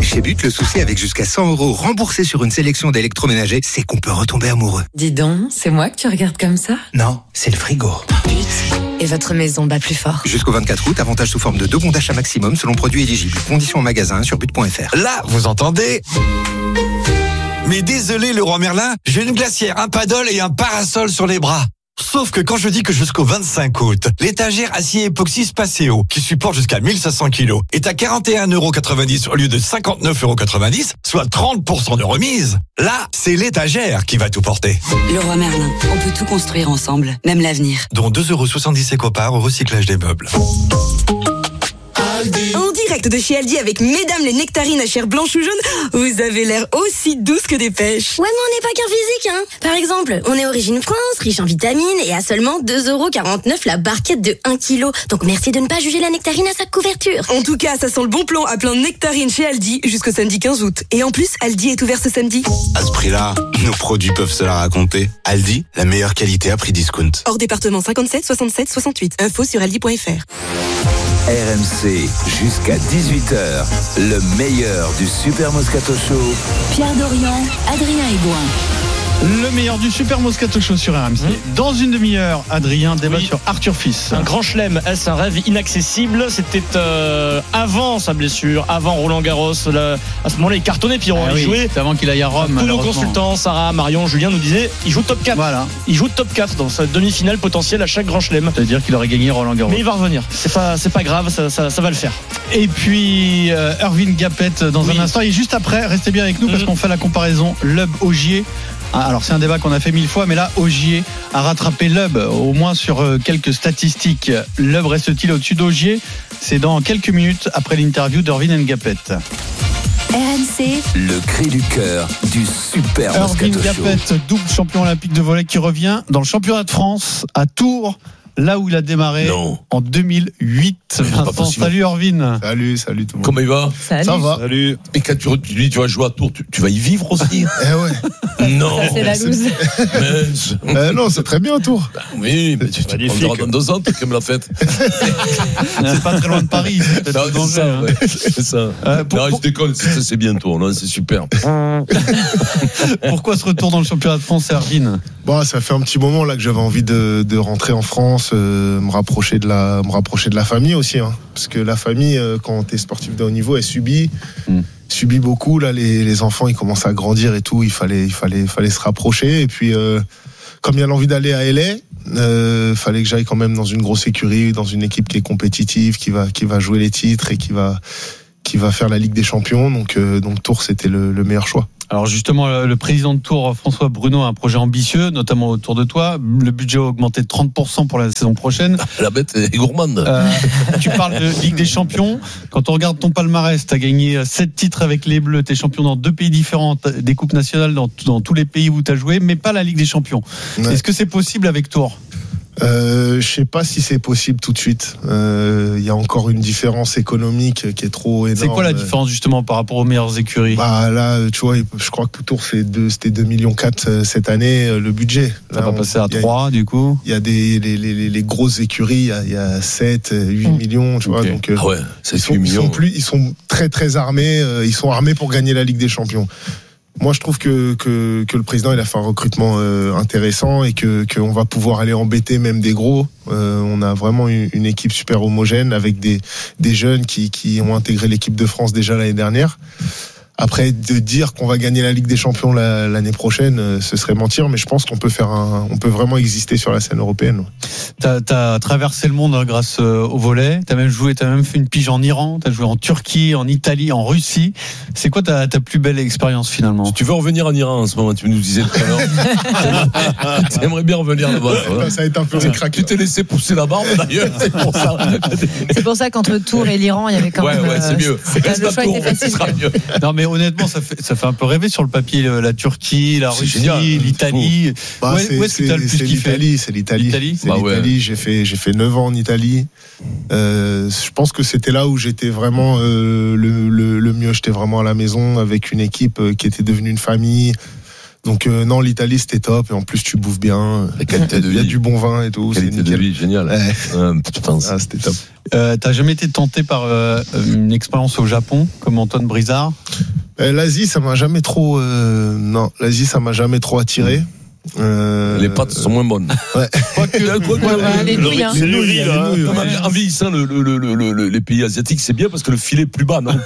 Chez But, le souci avec jusqu'à 100 € remboursés sur une sélection d'électroménagers, c'est qu'on peut retomber amoureux. Dis donc, c'est moi que tu regardes comme ça ? Non, c'est le frigo. But. Et votre maison bat plus fort. Jusqu'au 24 août, avantage sous forme de 2 bons d'achat maximum selon produit éligible. Conditions en magasin sur but.fr. Là, vous entendez ? Mais désolé, Leroy Merlin, j'ai une glacière, un paddle et un parasol sur les bras. Sauf que quand je dis que jusqu'au 25 août, l'étagère acier époxy Spaceo, qui supporte jusqu'à 1500 kilos, est à 41,90 € au lieu de 59,90 €, soit 30% de remise, là, c'est l'étagère qui va tout porter. Leroy Merlin, on peut tout construire ensemble, même l'avenir. Dont 2,70 € éco-part au recyclage des meubles. En direct de chez Aldi avec Mesdames les nectarines à chair blanche ou jaune, vous avez l'air aussi douce que des pêches. Ouais, mais on n'est pas qu'un physique, hein. Par exemple, on est Origine France, riche en vitamines et à seulement 2,49 € la barquette de 1 kg. Donc merci de ne pas juger la nectarine à sa couverture. En tout cas, ça sent le bon plan à plein de nectarines chez Aldi jusqu'au samedi 15 août. Et en plus, Aldi est ouvert ce samedi. À ce prix-là, nos produits peuvent se la raconter. Aldi, la meilleure qualité à prix discount. Hors département 57 67 68. Info sur aldi.fr. RMC, jusqu'à 18h, le meilleur du Super Moscato Show. Pierre Dorian, Adrien Aigouin. Le meilleur du Super Moscato Show sur RMC. Dans une demi-heure, Adrien débat sur Arthur Fils. Un grand chelem, est-ce un rêve inaccessible ? C'était avant sa blessure, avant Roland Garros. À ce moment-là, il cartonnait, Pierrot. Il jouait. C'est avant qu'il aille à Rome. Tous nos consultants, Sarah, Marion, Julien nous disaient il joue top 4. Voilà. Il joue top 4 dans sa demi-finale potentielle à chaque grand chelem. C'est-à-dire qu'il aurait gagné Roland Garros. Mais il va revenir. C'est pas grave, ça va le faire. Et puis Irvine Gapet dans un instant. Et juste après, restez bien avec nous parce qu'on fait la comparaison Lub-Ogier. Alors c'est un débat qu'on a fait 1000 fois, mais là Ogier a rattrapé Lub, au moins sur quelques statistiques. Lub reste-t-il au-dessus d'Ogier ? C'est dans quelques minutes après l'interview d'Irvine Gapet. RMC, Le cri du cœur du Super Irvine Moscato Show. Gapet, double champion olympique de volley qui revient dans le championnat de France à Tours. Là où il a démarré en 2008. Vincent, salut Irvine. Salut tout le monde. Comment il va ? Salut. Ça va. Salut. Mais quand tu dis tu vas jouer à Tours, tu vas y vivre aussi. Eh ouais. Non. Ça, c'est la loose. Non, c'est très bien Tours. Ben oui, mais tu prendras dans 2 ans, tu me la fête. C'est pas très loin de Paris. C'est non, c'est ça, ouais. C'est ça. Non, je déconne, c'est bien Tours, non, c'est super. Pourquoi ce retour dans le championnat de France, Irvine ? Bon, ça fait un petit moment là que j'avais envie de rentrer en France, me rapprocher de la famille aussi, hein. Parce que la famille, quand t'es sportif de haut niveau, elle subit beaucoup. Là, les enfants, ils commencent à grandir et tout. Il fallait se rapprocher. Et puis, comme il y a l'envie d'aller à LA, fallait que j'aille quand même dans une grosse écurie, dans une équipe qui est compétitive, qui va jouer les titres et qui va faire la Ligue des Champions. Donc Tours, c'était le meilleur choix. Alors justement, le président de Tours, François Bruno, a un projet ambitieux, notamment autour de toi. Le budget a augmenté de 30% pour la saison prochaine. La bête est gourmande. Tu parles de Ligue des Champions. Quand on regarde ton palmarès, tu as gagné 7 titres avec les Bleus. Tu es champion dans 2 pays différents, des coupes nationales dans tous les pays où tu as joué, mais pas la Ligue des Champions. Ouais. Est-ce que c'est possible avec Tours ? Je sais pas si c'est possible tout de suite. Il y a encore une différence économique qui est trop énorme. C'est quoi la différence justement par rapport aux meilleures écuries ? Bah là, tu vois, je crois que Tours c'était 2,4 millions cette année le budget. Ça va passer à 3 du coup. Il y a les grosses écuries, il y a 7, 8 millions, tu vois. Donc ah ouais, 7, 8 millions. Ils sont très très armés. Ils sont armés pour gagner la Ligue des Champions. Moi, je trouve que le président il a fait un recrutement intéressant et qu'on va pouvoir aller embêter même des gros. On a vraiment une équipe super homogène avec des jeunes qui ont intégré l'équipe de France déjà l'année dernière. Après, de dire qu'on va gagner la Ligue des Champions l'année prochaine, ce serait mentir, mais je pense qu'on peut on peut vraiment exister sur la scène européenne. T'as traversé le monde grâce au volley. T'as même fait une pige en Iran. T'as joué en Turquie, en Italie, en Russie. C'est quoi ta plus belle expérience finalement ? Si tu veux revenir en Iran en ce moment, tu nous disais tout à l'heure. T'aimerais bien revenir là-bas. Ouais, ça va être un peu craqué. Tu t'es laissé pousser la barbe d'ailleurs. C'est pour ça. C'est pour ça qu'entre Tours et l'Iran, il y avait quand même. Ouais, c'est mieux. Le choix était facile. Mieux. Non, mais honnêtement, ça fait un peu rêver sur le papier, la Turquie, la Russie, génial, l'Italie. Bah, où est-ce que tu as le plus kiffé ? C'est l'Italie. J'ai fait 9 ans en Italie. Je pense que c'était là où j'étais vraiment le mieux. J'étais vraiment à la maison avec une équipe qui était devenue une famille. Donc non, l'Italie c'était top et en plus tu bouffes bien. La qualité de vie. Il y a du bon vin et tout. Qualité de vie, génial. C'était top. T'as jamais été tenté par une expérience au Japon comme Antoine Brizard? L'Asie, ça m'a jamais trop. Non, l'Asie, ça m'a jamais trop attiré. Les pâtes sont moins bonnes. Ouais. Les nouilles, hein. C'est le riz, là. En vieillissant, les pays asiatiques, c'est bien parce que le filet est plus bas, non?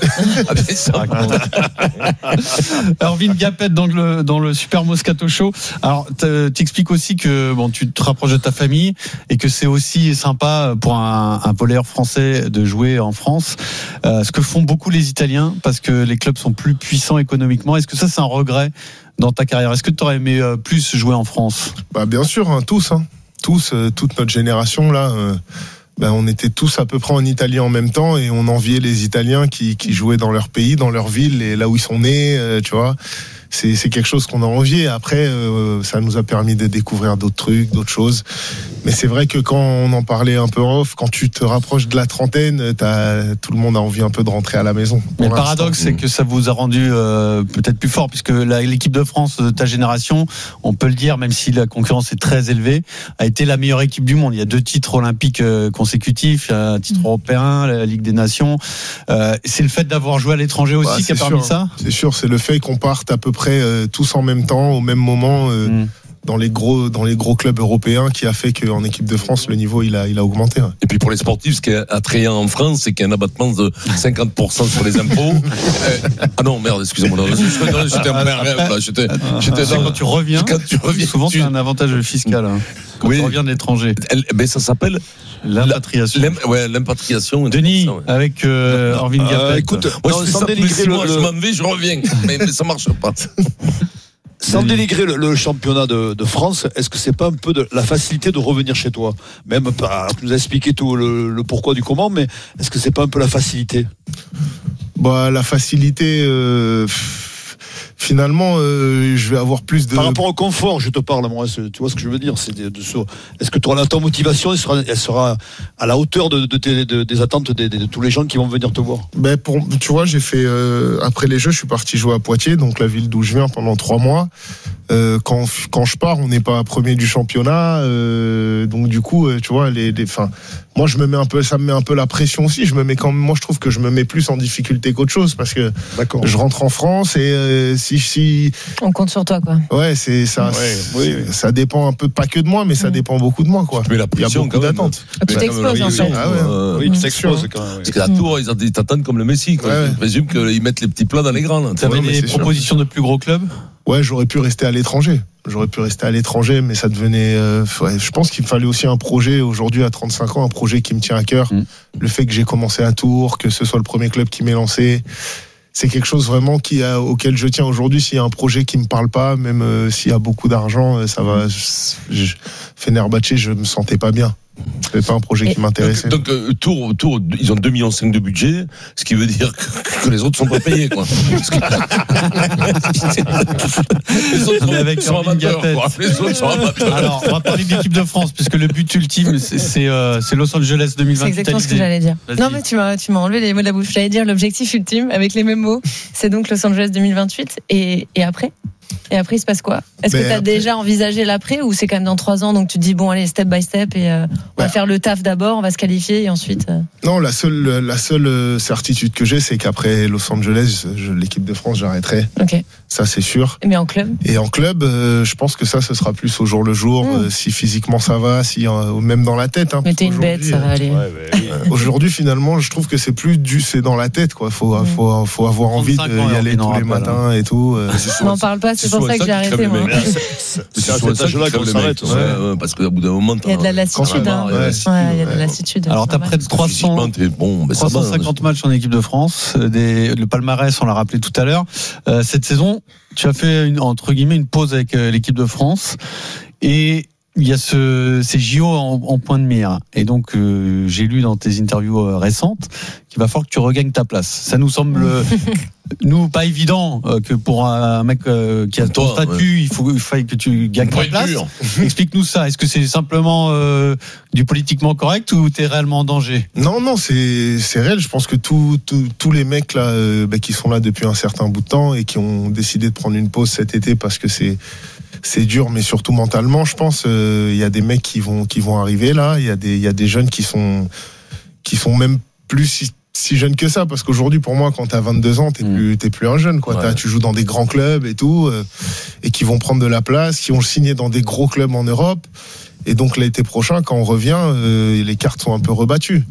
Erwin Gapet dans le Super Moscato Show. Alors, t'expliques aussi que bon, tu te rapproches de ta famille et que c'est aussi sympa pour un volleyeur français de jouer en France. Ce que font beaucoup les Italiens parce que les clubs sont plus puissants économiquement. Est-ce que ça, c'est un regret dans ta carrière? Est-ce que tu aurais aimé plus jouer en France? Bien sûr, hein, tous, toute notre génération là. On était tous à peu près en Italie en même temps et on enviait les Italiens qui jouaient dans leur pays, dans leur ville et là où ils sont nés, tu vois. C'est quelque chose qu'on a envié. Après, ça nous a permis de découvrir d'autres trucs, d'autres choses. Mais c'est vrai que quand on en parlait un peu off, quand tu te rapproches de la trentaine, tout le monde a envie un peu de rentrer à la maison. Mais le paradoxe, c'est que ça vous a rendu peut-être plus fort, puisque l'équipe de France de ta génération, on peut le dire, même si la concurrence est très élevée, a été la meilleure équipe du monde. Il y a 2 titres olympiques consécutifs, un titre européen, la Ligue des Nations. C'est le fait d'avoir joué à l'étranger aussi qui a permis ça? C'est sûr, c'est le fait qu'on parte à peu près tous en même temps, au même moment, dans les gros clubs européens, qui a fait qu'en équipe de France, le niveau il a augmenté. Ouais. Et puis pour les sportifs, ce qui est attrayant en France, c'est qu'il y a un abattement de 50% sur les impôts. Ah non, merde, excusez-moi. J'étais un peu un rêve, là. J'étais quand tu reviens, souvent tu as un avantage fiscal. Hein, quand tu reviens de l'étranger. Ça s'appelle l'impatriation. L'impatriation. Denis, avec Erwin Gapet. Écoute, moi, je m'en vais, je reviens. Mais ça marche pas. Sans dénigrer le championnat de France, est-ce que c'est pas un peu de la facilité de revenir chez toi? Même pas, tu nous as expliqué tout le pourquoi du comment, mais est-ce que c'est pas un peu la facilité? La facilité, finalement, je vais avoir plus de... Par rapport au confort, je te parle, moi, tu vois ce que je veux dire, est-ce que ta motivation, elle sera à la hauteur des attentes de tous les gens qui vont venir te voir? Tu vois, j'ai fait, après les Jeux, je suis parti jouer à Poitiers, donc la ville d'où je viens, pendant 3 mois. Quand je pars, on n'est pas premier du championnat, donc du coup, tu vois, moi ça me met un peu la pression aussi. Moi je trouve que je me mets plus en difficulté qu'autre chose parce que je rentre en France et si on compte sur toi, quoi. Ouais, c'est ça. Ça dépend un peu, pas que de moi, mais ça dépend beaucoup de moi, quoi. Mais la pression, il y a beaucoup d'attentes. Tu t'exposes en fait. Oui, tu t'exposes quand même. Parce qu'à Tours, ils t'attendent comme le Messi, quoi. Je présume qu'ils mettent les petits plats dans les grands. Tu avais des propositions de plus gros clubs? Ouais, j'aurais pu rester à l'étranger. Mais ça devenait... je pense qu'il me fallait aussi un projet, aujourd'hui à 35 ans, un projet qui me tient à cœur. Le fait que j'ai commencé à Tours, que ce soit le premier club qui m'ait lancé, c'est quelque chose vraiment auquel je tiens aujourd'hui. S'il y a un projet qui me parle pas, même s'il y a beaucoup d'argent, ça va... Fenerbahçe, je me sentais pas bien. C'était pas un projet qui m'intéressait. Donc Tours, ils ont 2,5 millions de budget, ce qui veut dire que les autres sont pas payés, quoi. Les autres sont amateurs, quoi. Les autres sont amateurs. Alors, on va parler de l'équipe de France, puisque le but ultime, c'est Los Angeles 2020. C'est exactement ce que j'allais dire. Vas-y. Non, mais tu m'as enlevé les mots de la bouche. J'allais dire l'objectif ultime, avec les mêmes mots, c'est donc Los Angeles 2028. Et après? Et après, il se passe quoi? Est-ce que tu as déjà envisagé l'après ou c'est quand même dans 3 ans, donc tu te dis bon allez step by step et on va faire le taf d'abord, on va se qualifier et ensuite Non, la seule certitude que j'ai, c'est qu'après Los Angeles, l'équipe de France, j'arrêterai. Ok. Ça c'est sûr. Mais en club? Et en club, je pense que ce sera plus au jour le jour, si physiquement ça va, si même dans la tête. Mais t'es une bête, ça va aller. Aujourd'hui, finalement, je trouve que c'est dans la tête, quoi. Faut avoir envie d'y aller tous les matins et tout. On n'en parle pas, c'est pour ça que j'ai arrêté, moi. C'est à cet âge-là qu'on s'arrête. Parce qu'au bout d'un moment, il y a de la lassitude. Il y a de la lassitude. Alors, t'as près de 350 matchs en équipe de France. Le palmarès, on l'a rappelé tout à l'heure. Cette saison, tu as fait entre guillemets une pause avec l'équipe de France. Et il y a ces JO en point de mire. Et donc, j'ai lu dans tes interviews récentes qu'il va falloir que tu regagnes ta place. Ça nous semble, nous, pas évident que pour un mec qui a ton statut, il faille que tu gagnes ta place. Explique-nous ça. Est-ce que c'est simplement du politiquement correct ou t'es réellement en danger? Non, c'est réel. Je pense que tous les mecs là, qui sont là depuis un certain bout de temps et qui ont décidé de prendre une pause cet été parce que c'est dur, mais surtout mentalement, je pense. Il y a des mecs qui vont arriver là. Il y a des jeunes qui sont même plus si jeune que ça, parce qu'aujourd'hui, pour moi, quand t'as 22 ans, t'es plus un jeune, quoi. Ouais. Tu joues dans des grands clubs et tout, et qui vont prendre de la place, qui ont signé dans des gros clubs en Europe. Et donc, l'été prochain, quand on revient, les cartes sont un peu rebattues.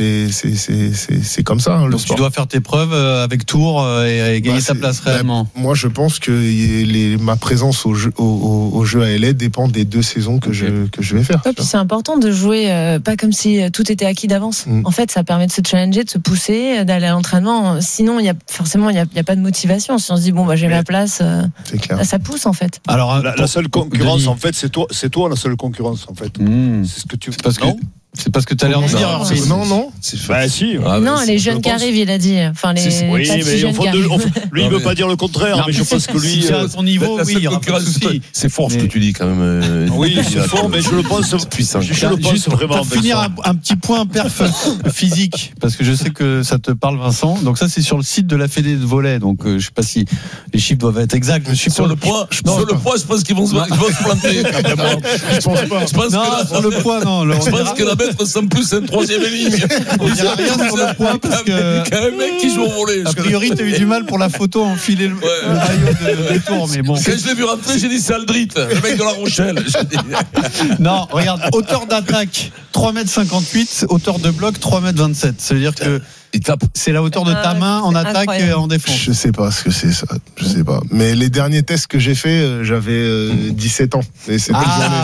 C'est comme ça, hein, le donc sport. Tu dois faire tes preuves avec Tours et gagner ta place réellement. Moi, je pense que ma présence au jeu à LA dépend des 2 saisons que je vais faire. Ouais, puis c'est important de jouer pas comme si tout était acquis d'avance. En fait, ça permet de se challenger, de se pousser, d'aller à l'entraînement. Sinon, il y a pas de motivation. Si on se dit j'ai ma place, là, ça pousse en fait. Alors la seule concurrence en fait, c'est toi la seule concurrence en fait. C'est ce que tu C'est parce que tu as l'air de dire. Non. Bah si. Non, les jeunes qui arrivent, il a dit. Enfin, oui, mais lui, il veut pas dire le contraire. Mais je pense que lui, à son niveau, oui, il y aura pas de souci. C'est fort ce que tu dis quand même. Oui, c'est fort, mais je le pense puissant. Je le pense vraiment. Pour finir, un petit point perf physique, parce que je sais que ça te parle, Vincent. Donc ça, c'est sur le site de la Fédé de volley. Donc je sais pas si les chiffres doivent être exacts. Sur le poids, je pense qu'ils vont se planter. Je pense pas. Non, sur le poids, non. Je pense que la bête ressemble plus à une 3e ligne. On dirait rien sur le poids parce que qu'un mec qui joue au volley. A priori, t'as eu du mal pour la photo à enfiler le maillot de Tours, mais bon. Quand je l'ai vu rentrer, j'ai dit c'est Aldrit, le mec de La Rochelle. Non, regarde, hauteur d'attaque 3,58 m, hauteur de bloc 3,27 m. Ça veut dire que c'est la hauteur de ta main en attaque et en défense. Je sais pas ce que c'est ça. Je sais pas. Mais les derniers tests que j'ai fait, j'avais 17 ans. Et c'est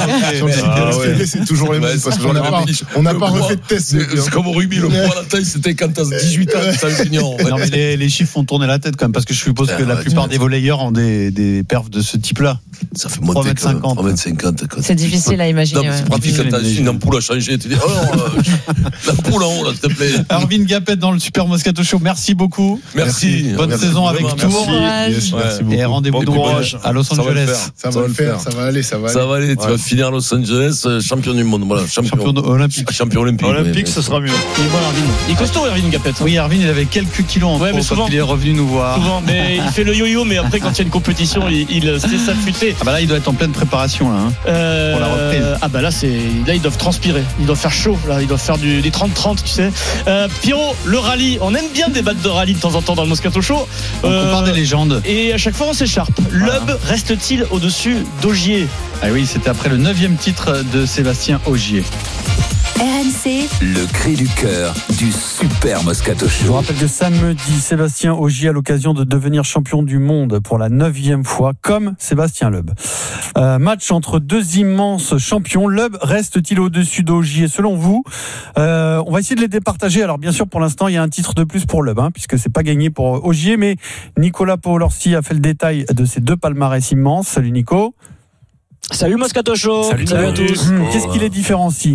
c'est toujours les mêmes. Parce qu'on n'a pas refait de tests. C'est comme au rugby, le poids à la taille, c'était quand t'as 18 ans, ça junior. Non, mais les chiffres font tourner la tête quand même, parce que je suppose que la plupart des volleyeurs ont des perfs de ce type-là. Ça fait moins de 3,50 m. C'est difficile à imaginer. C'est pratique quand t'as une ampoule à changer. Tu dis, l'ampoule en haut, là, s'il te plaît. Arvin Gapet dans le Super Moscato Show. Merci beaucoup. Merci. Bonne saison avec Tours. Merci beaucoup. Et rendez-vous à Los Angeles. Ça va le faire. Ça va aller. Ça va aller. Tu vas finir à Los Angeles, champion du monde. Voilà, champion olympique. Olympique, ce sera mieux. Et voilà, Arvin. Il est costaud, Arvin Gapet. Oui, Arvin, il avait quelques kilos en trop quand il est revenu nous voir. Souvent, mais il fait le yo-yo, mais après, quand il y a une compétition, il sait s'affûter. Ah bah là, il doit être en pleine préparation là. Pour la reprise. Ah bah là, ils doivent transpirer. Ils doivent faire chaud. Là, ils doivent faire des 30-30, tu sais. Pierrot, le rallye. On aime bien débattre de rallye de temps en temps dans le Moscato Show. On compare des légendes. Et à chaque fois, on s'écharpe. L'UB reste-t-il au-dessus d'Ogier? Ah oui, c'était après le 9e titre de Sébastien Ogier. RMC, le cri du cœur du Super Moscato Show. Je vous rappelle que samedi, Sébastien Ogier a l'occasion de devenir champion du monde pour la 9e fois, comme Sébastien Loeb. Match entre 2 immenses champions. Loeb reste-t-il au-dessus d'Ogier selon vous? On va essayer de les départager. Alors bien sûr, pour l'instant, il y a un titre de plus pour Loeb, puisque c'est pas gagné pour Ogier, mais Nicolas Paolorsi a fait le détail de ces 2 palmarès immenses. Salut Nico. Salut Moscato Show. Salut à tous. Qu'est-ce qui les différencie?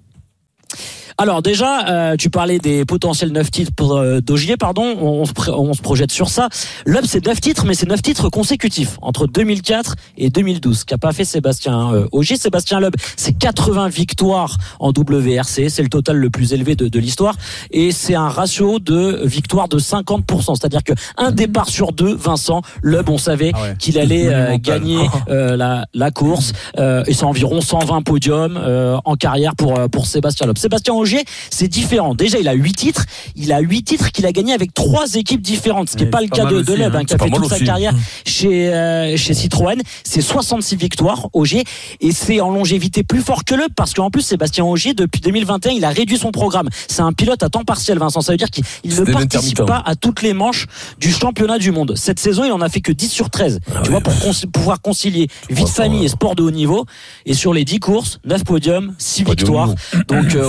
Alors déjà, tu parlais des potentiels 9 titres d'Ogier, on se projette sur ça. L'UB, c'est 9 titres, mais c'est 9 titres consécutifs entre 2004 et 2012, qu'a pas fait Sébastien Ogier. Sébastien Loeb, c'est 80 victoires en WRC, c'est le total le plus élevé de l'histoire, et c'est un ratio de victoire de 50%, c'est-à-dire que un départ sur 2, Vincent, Loeb, on savait qu'il allait gagner la course, et c'est environ 120 podiums en carrière pour Sébastien Loeb. Sébastien Ogier, c'est différent. Déjà, il a 8 titres. Il a 8 titres qu'il a gagné avec 3 équipes différentes. Ce qui n'est pas le cas de Loeb, qui a fait toute sa carrière chez Citroën. C'est 66 victoires, Ogier. Et c'est en longévité plus fort que Loeb, parce qu'en plus, Sébastien Ogier, depuis 2021, il a réduit son programme. C'est un pilote à temps partiel, Vincent. Ça veut dire qu'il ne participe pas à toutes les manches du championnat du monde. Cette saison, il en a fait que 10 sur 13. Tu vois, pour pouvoir concilier vie de famille et sport de haut niveau. Et sur les 10 courses, 9 podiums, 6 victoires. Donc, voilà, il arrive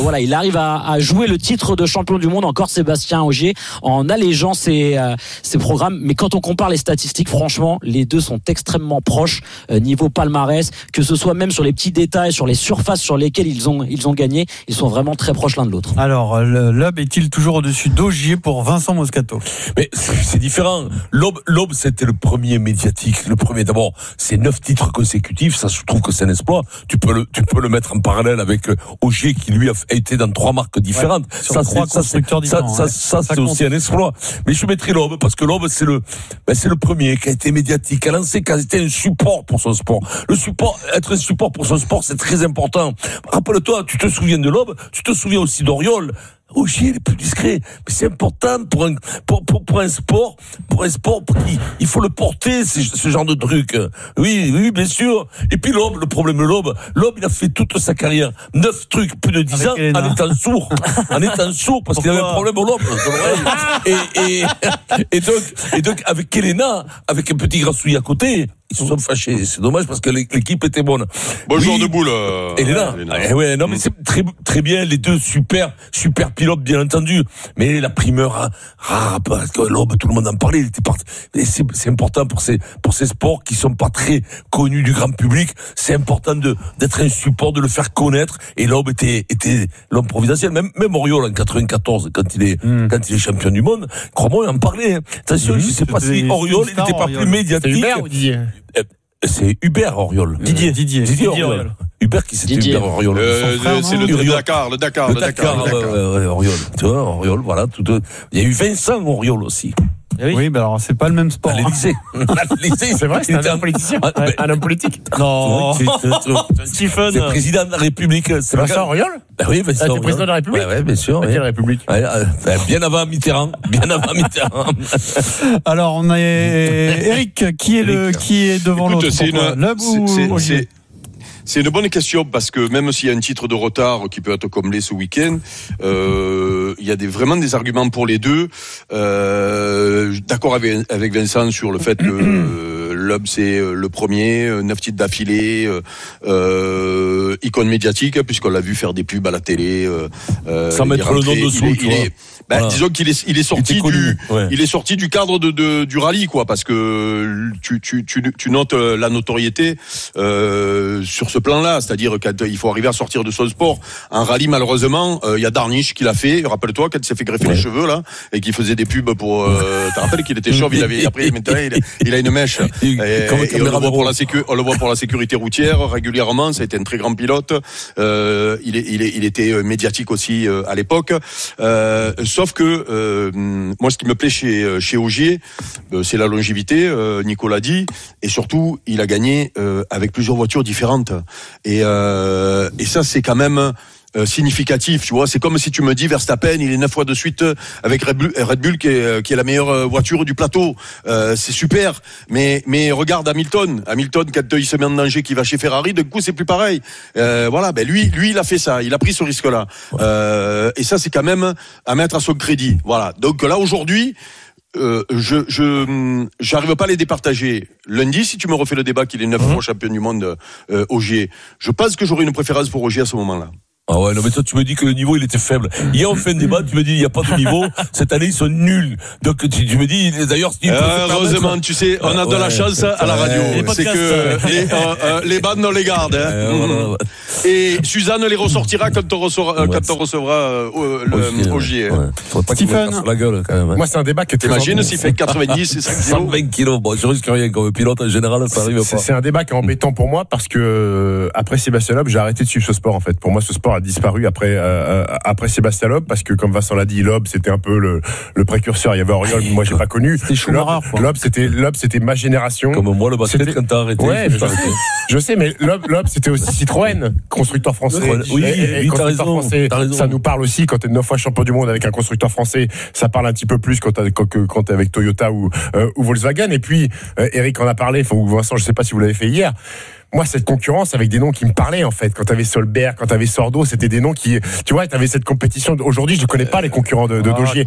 arrive à jouer le titre de champion du monde, encore Sébastien Ogier, en allégeant ses programmes. Mais quand on compare les statistiques, franchement, les deux sont extrêmement proches niveau palmarès, que ce soit même sur les petits détails, sur les surfaces sur lesquelles ils ont gagné, ils sont vraiment très proches l'un de l'autre. Alors, le Lob est-il toujours au-dessus d'Ogier pour Vincent Moscato? Mais c'est différent. Lob, c'était le premier médiatique. Le premier, d'abord, c'est 9 titres consécutifs. Ça, je trouve que c'est un exploit. Tu peux le mettre en parallèle avec Ogier, qui lui a été dans 3 marques différentes. Ouais, ça, c'est aussi un exploit. Mais je mettrai Lob, parce que Lob, c'est le premier qui a été médiatique, qui a lancé, qui a été un support pour son sport. Être un support pour son sport, c'est très important. Rappelle-toi, tu te souviens de Lob, tu te souviens aussi d'Oriol. Ogier, il est plus discret, mais c'est important pour un sport, il faut le porter, ce genre de truc. Oui, bien sûr. Et puis Lob, le problème Lob, il a fait toute sa carrière 9 trucs, plus de 10 ans, en étant sourd, parce qu'il avait un problème au Lob, et donc, avec Elena, avec un petit grassouille à côté, ils se sont fâchés. C'est dommage parce que l'équipe était bonne. Bonjour de boule. Elena. Ouais, non, mais c'est très, très bien. Les deux super pilotes, bien entendu. Mais la primeur, parce que Lob, tout le monde en parlait, il était parti. Et c'est important pour ces sports qui sont pas très connus du grand public. C'est important d'être un support, de le faire connaître. Et Lob était l'homme providentiel. Même Oriol en 94, quand il est champion du monde, crois-moi, il en parlait. Attention, je sais pas si Oriol, il n'était pas plus médiatique. C'est Hubert ou Didier? C'est Hubert Oriol. Didier Oriol. Hubert qui c'était Hubert Oriol. C'est le Dakar. Oriol. Tu vois, Oriol, voilà. Il y a eu Vincent Oriol aussi. Oui, bah alors c'est pas le même sport. À l'Élysée. C'est vrai, c'est un homme politicien. Un homme politique. Non. Stephen. C'est président de la République. C'est Vincent Oriol? Oui, Vincent Oriol. Président de la République? Ouais, bien sûr. Quelle République? Bien avant Mitterrand. Alors, on a Eric, qui est devant l'autre? Lob ou Ogier? C'est une bonne question parce que même s'il y a un titre de retard qui peut être comblé ce week-end, il y a vraiment des arguments pour les deux. D'accord avec Vincent sur le fait que Lob c'est le premier, 9 titres d'affilée, icône médiatique puisqu'on l'a vu faire des pubs à la télé. Sans mettre le nom dessous, tu vois. Voilà. Disons qu'il est sorti il est sorti du cadre du rallye quoi, parce que tu notes la notoriété sur ce plan-là, c'est-à-dire qu'il faut arriver à sortir de son sport. En rallye, malheureusement, il y a Darniche qui l'a fait. Rappelle-toi quand il s'est fait greffer les cheveux là et qu'il faisait des pubs pour. Tu rappelles qu'il était chauve, maintenant il a une mèche. Et on le voit pour la sécurité routière régulièrement. Ça a été un très grand pilote. Il était médiatique aussi à l'époque. Sauf que moi, ce qui me plaît chez Ogier, c'est la longévité. Nicolas dit, et surtout, il a gagné avec plusieurs voitures différentes. Et ça, c'est quand même significatif, tu vois. C'est comme si tu me dis Verstappen, il est 9 fois de suite avec Red Bull qui est la meilleure voiture du plateau. C'est super, mais regarde Hamilton, quand il se met en danger, qui va chez Ferrari, d'un coup c'est plus pareil. Voilà, lui il a fait ça, il a pris ce risque-là. Et ça, c'est quand même à mettre à son crédit. Voilà. Donc là aujourd'hui, j'arrive pas à les départager. Lundi, si tu me refais le débat qu'il est 9 fois champion du monde, Ogier, je pense que j'aurais une préférence pour Ogier à ce moment-là. Ah ouais, non, mais toi, tu me dis que le niveau, il était faible. Hier, on fait un débat, tu me dis, il n'y a pas de niveau. Cette année, ils sont nuls. Donc, tu me dis, d'ailleurs, heureusement, tu sais, on a de la chance à la radio. C'est que les bandes, on les garde. Hein. Et Suzanne les ressortira quand on recevra Ogier. Stephen. La gueule, quand même. Moi, c'est un débat que t'imagines s'il fait 90 et 120 kilos. Bon, je risque rien. Comme pilote, en général, ça arrive pas. C'est un débat qui est embêtant pour moi parce que, après Sébastien Loeb, j'ai arrêté de suivre ce sport, en fait. Pour moi, ce sport a disparu après Sébastien Loeb parce que, comme Vincent l'a dit, Loeb c'était un peu le précurseur. Il y avait Oriol, moi j'ai pas connu. Loeb c'était ma génération. Comme moi le basket quand t'as arrêté. Ouais, je sais, mais Loeb c'était aussi Citroën, constructeur français. Oui, t'as raison. Ça nous parle aussi quand t'es 9 fois champion du monde avec un constructeur français. Ça parle un petit peu plus quand t'es avec Toyota ou Volkswagen. Et puis Eric en a parlé. Vincent, je sais pas si vous l'avez fait hier. moi, cette concurrence avec des noms qui me parlaient, en fait. Quand t'avais Solberg, quand t'avais Sordo, c'était des noms qui, tu vois, t'avais cette compétition. Aujourd'hui, je ne connais pas les concurrents d'Ogier.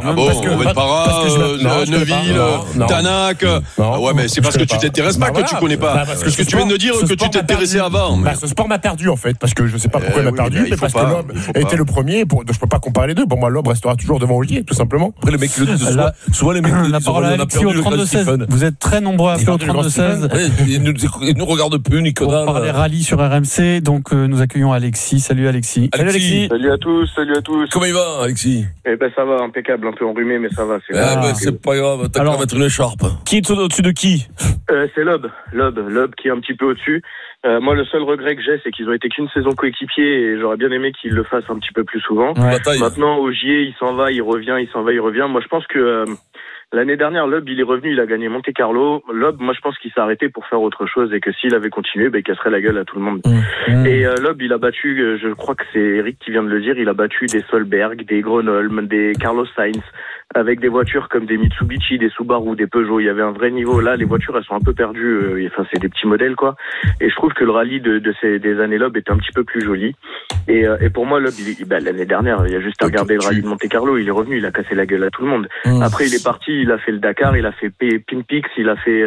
Neuville, Tanak. Ouais, mais c'est parce que tu t'intéresses pas que tu connais pas. Parce que tu viens de dire que tu t'intéressais avant. Ce sport m'a perdu, en fait, parce que je sais pas pourquoi il m'a perdu, mais parce que Loeb était le premier. Je peux pas comparer les deux. Pour moi, Loeb restera toujours devant Ogier, tout simplement. Après, les mecs le disent souvent les mecs la parole à Alexis au 32-16. Vous êtes très nombreux à appeler au 32-16. Ils nous regardent plus, ni que dalle. On parle des rallyes sur RMC, donc nous accueillons Alexis. Salut Alexis. Salut Alexis. Salut à tous. Comment il va, Alexis? Eh ben ça va, impeccable, un peu enrhumé, mais ça va. C'est pas grave, t'as qu'à mettre une écharpe. Qui est au-dessus de qui? C'est Loeb qui est un petit peu au-dessus. Moi, le seul regret que j'ai, c'est qu'ils ont été qu'une saison coéquipiers et j'aurais bien aimé qu'ils le fassent un petit peu plus souvent. Maintenant, Ogier, il s'en va, il revient. Moi, je pense que l'année dernière, Loeb, il est revenu, il a gagné Monte Carlo. Loeb, moi, je pense qu'il s'est arrêté pour faire autre chose et que s'il avait continué, il casserait la gueule à tout le monde. Et Loeb, il a battu, je crois que c'est Eric qui vient de le dire, il a battu des Solberg, des Gronholm, des Carlos Sainz, avec des voitures comme des Mitsubishi, des Subaru, des Peugeot. Il y avait un vrai niveau. Là, les voitures, elles sont un peu perdues. Enfin, c'est des petits modèles, quoi. Et je trouve que le rallye des années Loeb était un petit peu plus joli. Et pour moi, Loeb, l'année dernière, il y a juste à regarder le rallye de Monte Carlo. Il est revenu, il a cassé la gueule à tout le monde. Après, il est parti, il a fait le Dakar, il a fait Pinpix, il a fait,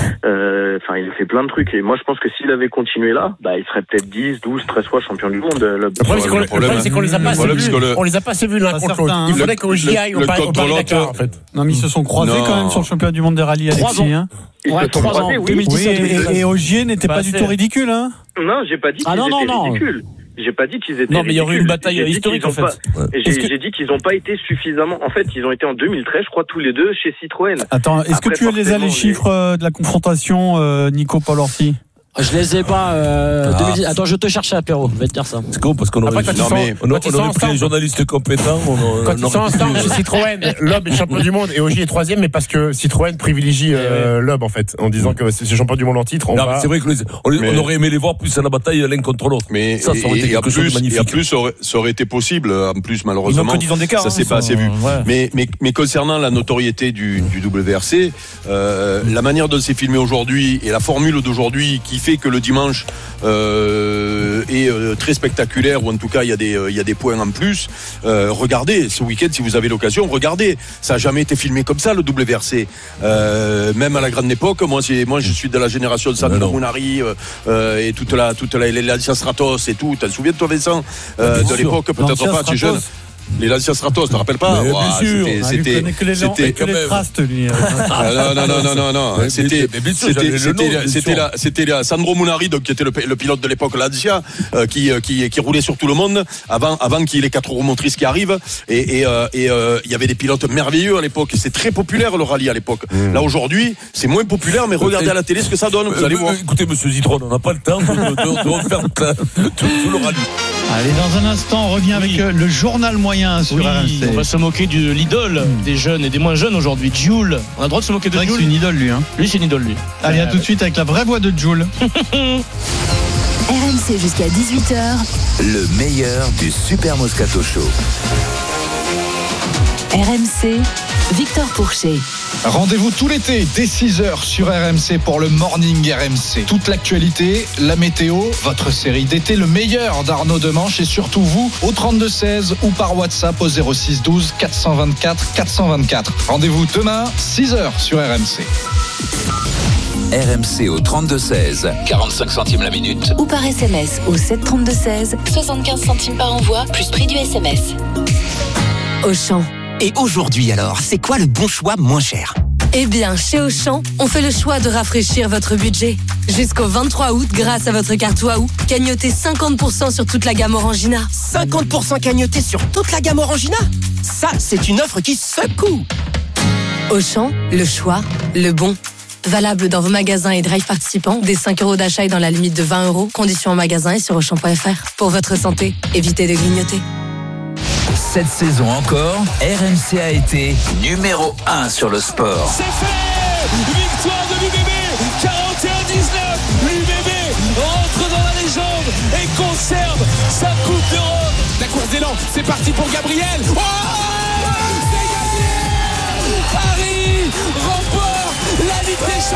il a fait plein de trucs. Et moi, je pense que s'il avait continué là, il serait peut-être 10, 12, 13 fois champion du monde. Loeb. Le problème, c'est qu'on les a pas assez vus. On les a pas assez vus l'un contre l'autre. Il faudrait qu'Ogier aille au Dakar, en fait. Non, mais ils se sont croisés quand même sur le championnat du monde des rallyes, Alexis. 3 ans. 2017. Et Ogier n'était pas du tout ridicule, hein? Non, j'ai pas dit qu'ils étaient ridicules. J'ai pas dit qu'ils étaient. Non, mais il y aurait eu une bataille historique, en fait. J'ai dit qu'ils n'ont pas été suffisamment. En fait, ils ont été en 2013, je crois, tous les deux chez Citroën. Attends, est-ce que tu les as les chiffres de la confrontation, Nico Paul-Orsi? Je les ai pas. Attends, je te cherche à Pierrot. Je vais te dire ça. C'est con parce qu'on aurait pris les journalistes compétents. Quand ils sont ensemble chez Citroën, Loeb est champion du monde et Ogier est troisième, mais parce que Citroën privilégie Loeb en fait, en disant que c'est champion du monde en titre. C'est vrai qu'on aurait aimé les voir plus à la bataille l'un contre l'autre. Mais ça aurait été quelque chose de magnifique. Et en plus, ça aurait été possible. En plus, malheureusement, ça s'est pas assez vu. Mais concernant la notoriété du WRC, la manière dont c'est filmé aujourd'hui et la formule d'aujourd'hui qui fait que le dimanche est très spectaculaire, ou en tout cas il y a des points en plus. Regardez ce week-end si vous avez l'occasion, regardez, ça n'a jamais été filmé comme ça le WRC, même à la grande époque. Moi je suis de la génération de Sandro Munari et toute la Lancia Stratos et tout. T'en souviens toi Vincent de l'époque? Peut-être pas, tu es jeune. Les Lancia Stratos, tu te rappelles pas? Bien sûr. C'était les Trust, lui. Non. C'était Sandro Munari, donc qui était le pilote de l'époque Lancia, qui roulait sur tout le monde avant qu'il y ait les 4 roues motrices qui arrivent. Et il y avait des pilotes merveilleux à l'époque. C'est très populaire le rallye à l'époque. Là aujourd'hui, c'est moins populaire, mais regardez à la télé ce que ça donne. Vous allez voir. Écoutez, Monsieur Zitron, on n'a pas le temps de refaire tout le rallye. Allez, dans un instant, on revient avec le journal moyen sur RMC. On va se moquer de l'idole des jeunes et des moins jeunes aujourd'hui, Jules. On a le droit de se moquer de Jules. C'est une idole, lui. Lui, c'est une idole, lui. Allez, à tout de suite avec la vraie voix de Jules. RMC jusqu'à 18h. Le meilleur du Super Moscato Show. RMC, Victor Pourchet. Rendez-vous tout l'été dès 6h sur RMC pour le Morning RMC. Toute l'actualité, la météo, votre série d'été, le meilleur d'Arnaud Demanche et surtout vous au 32-16 ou par WhatsApp au 06 12 424 424. Rendez-vous demain 6h sur RMC. RMC au 32-16, 45 centimes la minute. Ou par SMS au 732-16, 75 centimes par envoi, plus prix du SMS. Auchan. Et aujourd'hui alors, c'est quoi le bon choix moins cher ? Eh bien, chez Auchan, on fait le choix de rafraîchir votre budget. Jusqu'au 23 août, grâce à votre carte Waouh, cagnotez 50% sur toute la gamme Orangina. 50% cagnoté sur toute la gamme Orangina ? Ça, c'est une offre qui secoue. Auchan, le choix, le bon. Valable dans vos magasins et drive participants, dès 5 € d'achat et dans la limite de 20 €. Conditions en magasin et sur Auchan.fr. Pour votre santé, évitez de grignoter. Cette saison encore, RMC a été numéro 1 sur le sport. C'est fait! Victoire de l'UBB, 41-19. L'UBB rentre dans la légende et conserve sa Coupe d'Europe. La course d'élan, c'est parti pour Gabriel. Oh, c'est gagné! Paris remporte la Ligue des Champions.